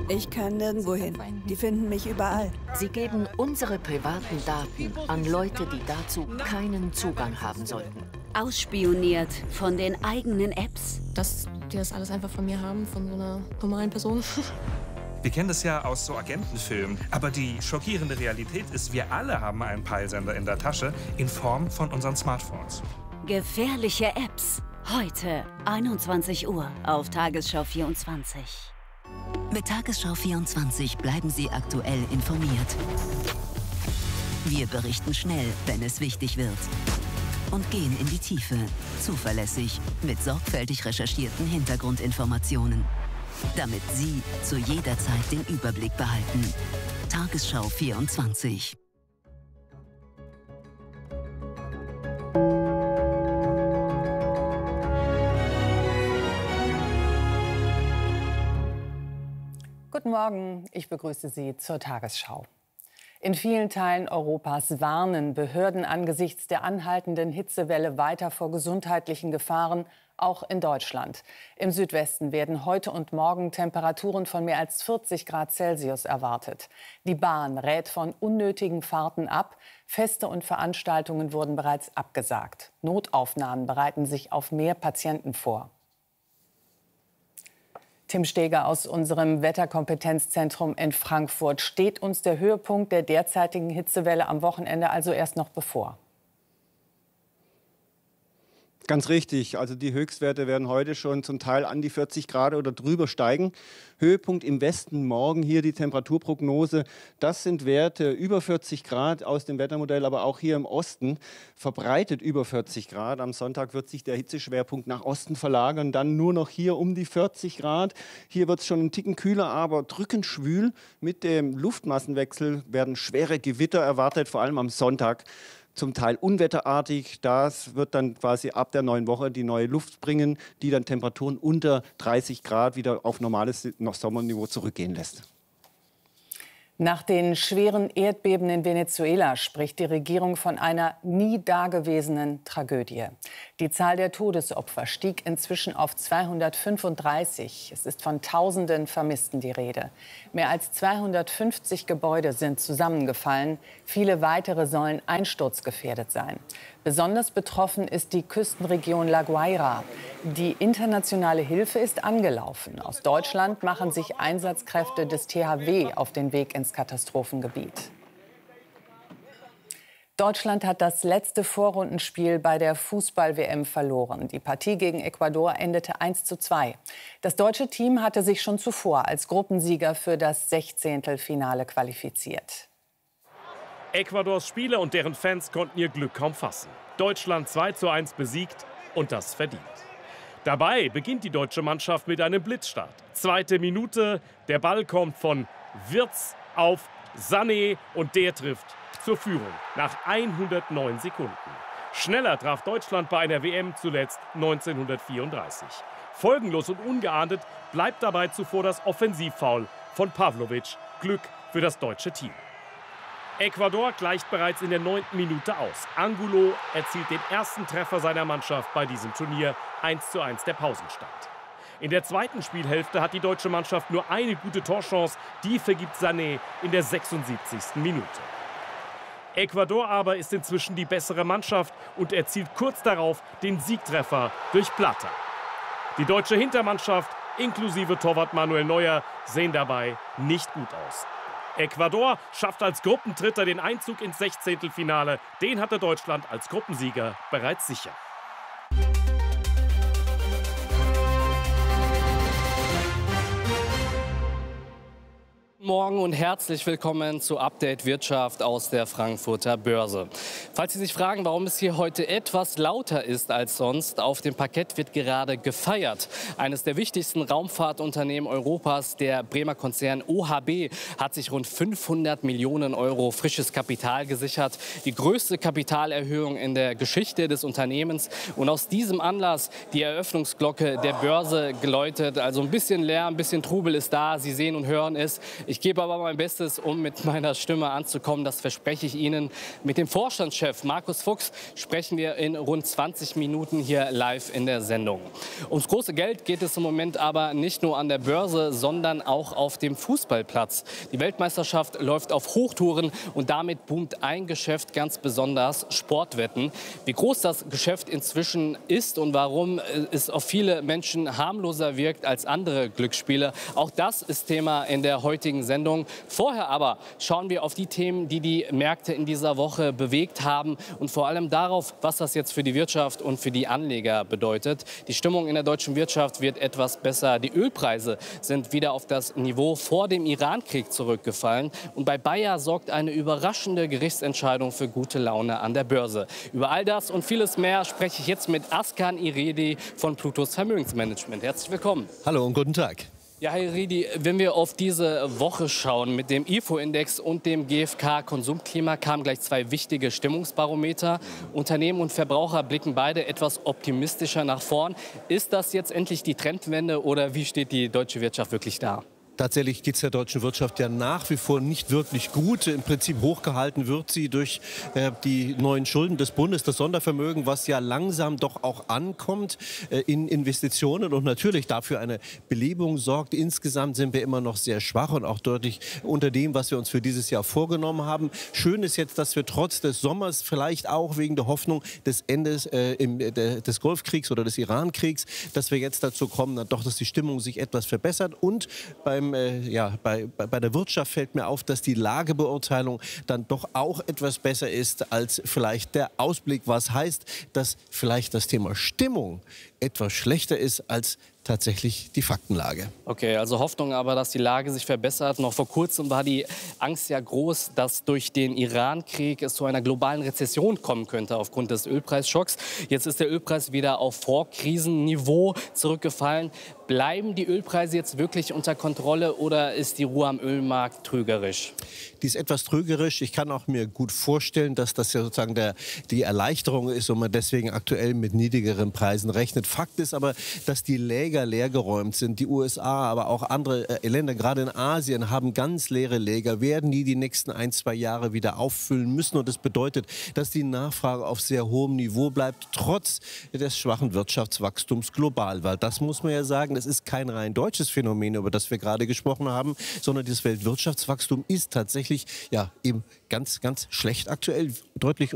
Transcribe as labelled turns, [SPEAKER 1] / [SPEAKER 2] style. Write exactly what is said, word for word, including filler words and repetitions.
[SPEAKER 1] Ich kann nirgendwo hin. Die finden mich überall.
[SPEAKER 2] Sie geben unsere privaten Daten an Leute, die dazu keinen Zugang haben sollten.
[SPEAKER 3] Ausspioniert von den eigenen Apps.
[SPEAKER 4] Dass die das alles einfach von mir haben, von so einer normalen Person.
[SPEAKER 5] Wir kennen das ja aus so Agentenfilmen, aber die schockierende Realität ist, wir alle haben einen Peilsender in der Tasche in Form von unseren Smartphones.
[SPEAKER 3] Gefährliche Apps. Heute, einundzwanzig Uhr auf Tagesschau vierundzwanzig.
[SPEAKER 6] Mit Tagesschau vierundzwanzig bleiben Sie aktuell informiert. Wir berichten schnell, wenn es wichtig wird. Und gehen in die Tiefe, zuverlässig, mit sorgfältig recherchierten Hintergrundinformationen. Damit Sie zu jeder Zeit den Überblick behalten. Tagesschau vierundzwanzig.
[SPEAKER 7] Guten Morgen, ich begrüße Sie zur Tagesschau. In vielen Teilen Europas warnen Behörden angesichts der anhaltenden Hitzewelle weiter vor gesundheitlichen Gefahren, auch in Deutschland. Im Südwesten werden heute und morgen Temperaturen von mehr als vierzig Grad Celsius erwartet. Die Bahn rät von unnötigen Fahrten ab. Feste und Veranstaltungen wurden bereits abgesagt. Notaufnahmen bereiten sich auf mehr Patienten vor. Tim Steger aus unserem Wetterkompetenzzentrum in Frankfurt. Steht uns der Höhepunkt der derzeitigen Hitzewelle am Wochenende also erst noch bevor?
[SPEAKER 8] Ganz richtig. Also die Höchstwerte werden heute schon zum Teil an die vierzig Grad oder drüber steigen. Höhepunkt im Westen morgen hier die Temperaturprognose. Das sind Werte über vierzig Grad aus dem Wettermodell, aber auch hier im Osten verbreitet über vierzig Grad. Am Sonntag wird sich der Hitzeschwerpunkt nach Osten verlagern, dann nur noch hier um die vierzig Grad. Hier wird es schon einen Ticken kühler, aber drückend schwül. Mit dem Luftmassenwechsel werden schwere Gewitter erwartet, vor allem am Sonntag. Zum Teil unwetterartig. Das wird dann quasi ab der neuen Woche die neue Luft bringen, die dann Temperaturen unter dreißig Grad wieder auf normales noch Sommerniveau zurückgehen lässt.
[SPEAKER 7] Nach den schweren Erdbeben in Venezuela spricht die Regierung von einer nie dagewesenen Tragödie. Die Zahl der Todesopfer stieg inzwischen auf zweihundertfünfunddreißig. Es ist von Tausenden Vermissten die Rede. Mehr als zweihundertfünfzig Gebäude sind zusammengefallen. Viele weitere sollen einsturzgefährdet sein. Besonders betroffen ist die Küstenregion La Guaira. Die internationale Hilfe ist angelaufen. Aus Deutschland machen sich Einsatzkräfte des T H W auf den Weg ins Katastrophengebiet. Deutschland hat das letzte Vorrundenspiel bei der Fußball-W M verloren. Die Partie gegen Ecuador endete eins zu zwei. Das deutsche Team hatte sich schon zuvor als Gruppensieger für das Sechzehntelfinale qualifiziert.
[SPEAKER 9] Ecuadors Spieler und deren Fans konnten ihr Glück kaum fassen. Deutschland zwei zu eins besiegt und das verdient. Dabei beginnt die deutsche Mannschaft mit einem Blitzstart. Zweite Minute, der Ball kommt von Wirtz auf Sané und der trifft zur Führung nach hundertneun Sekunden. Schneller traf Deutschland bei einer W M zuletzt neunzehnhundertvierunddreißig. Folgenlos und ungeahndet bleibt dabei zuvor das Offensivfoul von Pavlovic. Glück für das deutsche Team. Ecuador gleicht bereits in der neunten Minute aus. Angulo erzielt den ersten Treffer seiner Mannschaft bei diesem Turnier. eins zu eins der Pausenstand. In der zweiten Spielhälfte hat die deutsche Mannschaft nur eine gute Torchance. Die vergibt Sané in der sechsundsiebzigsten Minute. Ecuador aber ist inzwischen die bessere Mannschaft und erzielt kurz darauf den Siegtreffer durch Plata. Die deutsche Hintermannschaft, inklusive Torwart Manuel Neuer, sehen dabei nicht gut aus. Ecuador schafft als Gruppendritter den Einzug ins Sechzehntelfinale. Den hatte Deutschland als Gruppensieger bereits sicher.
[SPEAKER 10] Morgen und herzlich willkommen zu Update Wirtschaft aus der Frankfurter Börse. Falls Sie sich fragen, warum es hier heute etwas lauter ist als sonst, auf dem Parkett wird gerade gefeiert. Eines der wichtigsten Raumfahrtunternehmen Europas, der Bremer Konzern O H B, hat sich rund fünfhundert Millionen Euro frisches Kapital gesichert. Die größte Kapitalerhöhung in der Geschichte des Unternehmens. Und aus diesem Anlass die Eröffnungsglocke der Börse geläutet. Also ein bisschen Lärm, ein bisschen Trubel ist da. Sie sehen und hören es. Ich Ich gebe aber mein Bestes, um mit meiner Stimme anzukommen. Das verspreche ich Ihnen. Mit dem Vorstandschef Markus Fuchs sprechen wir in rund zwanzig Minuten hier live in der Sendung. Ums große Geld geht es im Moment aber nicht nur an der Börse, sondern auch auf dem Fußballplatz. Die Weltmeisterschaft läuft auf Hochtouren und damit boomt ein Geschäft ganz besonders: Sportwetten. Wie groß das Geschäft inzwischen ist und warum es auf viele Menschen harmloser wirkt als andere Glücksspiele, auch das ist Thema in der heutigen Sendung. Vorher aber schauen wir auf die Themen, die die Märkte in dieser Woche bewegt haben und vor allem darauf, was das jetzt für die Wirtschaft und für die Anleger bedeutet. Die Stimmung in der deutschen Wirtschaft wird etwas besser. Die Ölpreise sind wieder auf das Niveau vor dem Irankrieg zurückgefallen. Und bei Bayer sorgt eine überraschende Gerichtsentscheidung für gute Laune an der Börse. Über all das und vieles mehr spreche ich jetzt mit Askan Iredi von Plutos Vermögensmanagement. Herzlich willkommen.
[SPEAKER 11] Hallo und guten Tag.
[SPEAKER 10] Ja, Herr Iredi, wenn wir auf diese Woche schauen mit dem I F O-Index und dem G F K-Konsumklima, kamen gleich zwei wichtige Stimmungsbarometer. Unternehmen und Verbraucher blicken beide etwas optimistischer nach vorn. Ist das jetzt endlich die Trendwende oder wie steht die deutsche Wirtschaft wirklich da?
[SPEAKER 11] Tatsächlich geht es der deutschen Wirtschaft ja nach wie vor nicht wirklich gut. Im Prinzip hochgehalten wird sie durch äh, die neuen Schulden des Bundes, das Sondervermögen, was ja langsam doch auch ankommt äh, in Investitionen und natürlich dafür eine Belebung sorgt. Insgesamt sind wir immer noch sehr schwach und auch deutlich unter dem, was wir uns für dieses Jahr vorgenommen haben. Schön ist jetzt, dass wir trotz des Sommers, vielleicht auch wegen der Hoffnung des Endes äh, im, äh, des Golfkriegs oder des Irankriegs, dass wir jetzt dazu kommen, dann doch, dass die Stimmung sich etwas verbessert. Und beim Ja, bei, bei der Wirtschaft fällt mir auf, dass die Lagebeurteilung dann doch auch etwas besser ist als vielleicht der Ausblick. Was heißt, dass vielleicht das Thema Stimmung etwas schlechter ist als tatsächlich die Faktenlage.
[SPEAKER 10] Okay, also Hoffnung aber, dass die Lage sich verbessert. Noch vor kurzem war die Angst ja groß, dass durch den Irankrieg es zu einer globalen Rezession kommen könnte aufgrund des Ölpreisschocks. Jetzt ist der Ölpreis wieder auf Vorkrisenniveau zurückgefallen. Bleiben die Ölpreise jetzt wirklich unter Kontrolle oder ist die Ruhe am Ölmarkt trügerisch?
[SPEAKER 11] Die ist etwas trügerisch. Ich kann auch mir gut vorstellen, dass das ja sozusagen der, die Erleichterung ist und man deswegen aktuell mit niedrigeren Preisen rechnet. Fakt ist aber, dass die Läger leergeräumt sind. Die U S A, aber auch andere äh, Länder, gerade in Asien, haben ganz leere Läger, werden die die nächsten ein, zwei Jahre wieder auffüllen müssen. Und das bedeutet, dass die Nachfrage auf sehr hohem Niveau bleibt, trotz des schwachen Wirtschaftswachstums global. Weil das muss man ja sagen, das ist kein rein deutsches Phänomen, über das wir gerade gesprochen haben, sondern das Weltwirtschaftswachstum ist tatsächlich ja eben ganz, ganz schlecht aktuell, deutlich